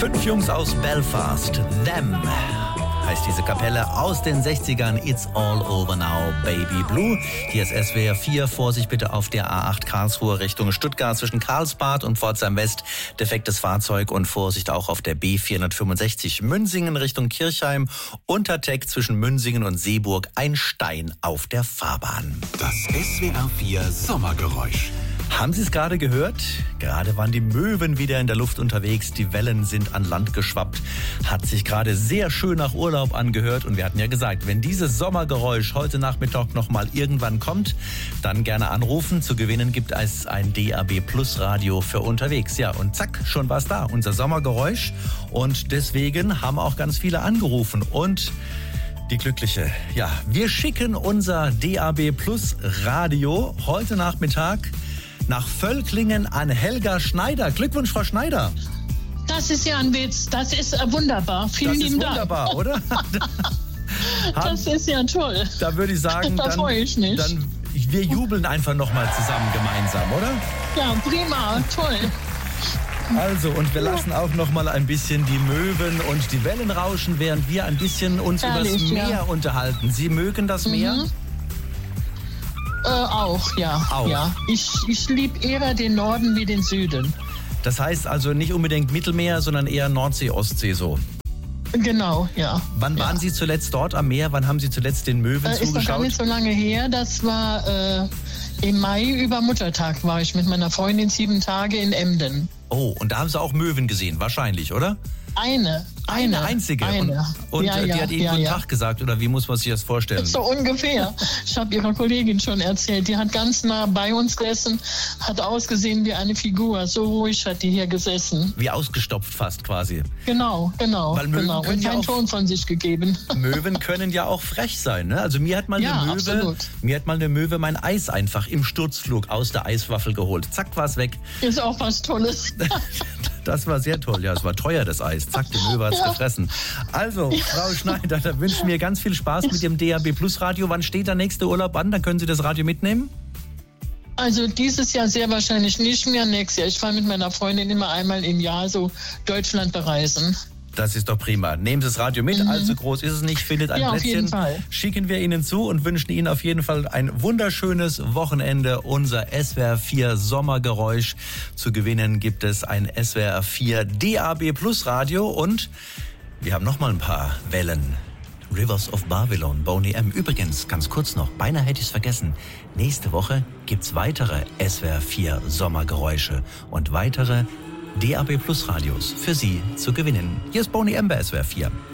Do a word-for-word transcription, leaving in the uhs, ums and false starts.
Fünf Jungs aus Belfast, Them heißt diese Kapelle aus den sechzigern. It's all over now, baby blue. Hier ist S W R vier. Vorsicht bitte auf der A acht Karlsruhe Richtung Stuttgart zwischen Karlsbad und Pforzheim West. Defektes Fahrzeug und Vorsicht auch auf der B vierhundertfünfundsechzig Münsingen Richtung Kirchheim. Unterteck zwischen Münsingen und Seeburg. Ein Stein auf der Fahrbahn. Das S W R vier Sommergeräusch. Haben Sie es gerade gehört? Gerade waren die Möwen wieder in der Luft unterwegs. Die Wellen sind an Land geschwappt. Hat sich gerade sehr schön nach Urlaub angehört. Und wir hatten ja gesagt, wenn dieses Sommergeräusch heute Nachmittag noch mal irgendwann kommt, dann gerne anrufen. Zu gewinnen gibt es ein D A B Plus Radio für unterwegs. Ja, und zack, schon war's da. Unser Sommergeräusch. Und deswegen haben auch ganz viele angerufen. Und die Glückliche. Ja, wir schicken unser D A B Plus Radio heute Nachmittag nach Völklingen an Helga Schneider. Glückwunsch, Frau Schneider. Das ist ja ein Witz. Das ist wunderbar. Vielen lieben Dank. Das ist wunderbar, oder? Das ist ja toll. Da würde ich sagen, da dann, freue ich mich. dann wir jubeln einfach nochmal zusammen gemeinsam, oder? Ja, prima. Toll. Also, und wir lassen auch noch mal ein bisschen die Möwen und die Wellen rauschen, während wir ein bisschen uns über das Meer ja. unterhalten. Sie mögen das Meer? Mhm. Äh, auch, ja. Auch. ja. Ich, ich liebe eher den Norden wie den Süden. Das heißt also nicht unbedingt Mittelmeer, sondern eher Nordsee, Ostsee so. Genau, ja. Wann ja. waren Sie zuletzt dort am Meer? Wann haben Sie zuletzt den Möwen äh, zugeschaut? Ist noch gar nicht so lange her. Das war äh, im Mai über Muttertag war ich mit meiner Freundin sieben Tage in Emden. Oh, und da haben Sie auch Möwen gesehen, wahrscheinlich, oder? Eine. Eine, eine einzige. Eine. Und, und ja, die ja, hat Ihnen ja, guten ja. Tag gesagt, oder wie muss man sich das vorstellen? So ungefähr. Ich habe Ihrer Kollegin schon erzählt, die hat ganz nah bei uns gesessen, hat ausgesehen wie eine Figur. So ruhig hat die hier gesessen. Wie ausgestopft fast quasi. Genau, genau. Weil Möwen genau. können Und ja keinen auch, Ton von sich gegeben. Möwen können ja auch frech sein, ne? Also mir hat mal Ja, eine Möwe, absolut. mir hat mal eine Möwe mein Eis einfach im Sturzflug aus der Eiswaffel geholt. Zack, war's weg. Ist auch was Tolles. Das war sehr toll. Ja, es war teuer, das Eis. Zack, die Möwe hat's Ja. gefressen. Also, Frau Schneider, da wünschen wir ganz viel Spaß mit dem D A B Plus Radio. Wann steht der nächste Urlaub an? Dann können Sie das Radio mitnehmen? Also dieses Jahr sehr wahrscheinlich nicht mehr, nächstes Jahr. Ich fahre mit meiner Freundin immer einmal im Jahr so Deutschland bereisen. Das ist doch prima. Nehmen Sie das Radio mit, Mhm. allzu groß ist es nicht, findet ein Ja, auf Plätzchen. jeden Fall. Schicken wir Ihnen zu und wünschen Ihnen auf jeden Fall ein wunderschönes Wochenende. Unser S W R vier Sommergeräusch. Zu gewinnen gibt es ein S W R vier D A B Plus Radio und wir haben noch mal ein paar Wellen. Rivers of Babylon, Boney M. Übrigens, ganz kurz noch, beinahe hätte ich es vergessen. Nächste Woche gibt's weitere S W R vier Sommergeräusche und weitere D A B Plus Radios für Sie zu gewinnen. Hier ist Boney M. bei S W R vier.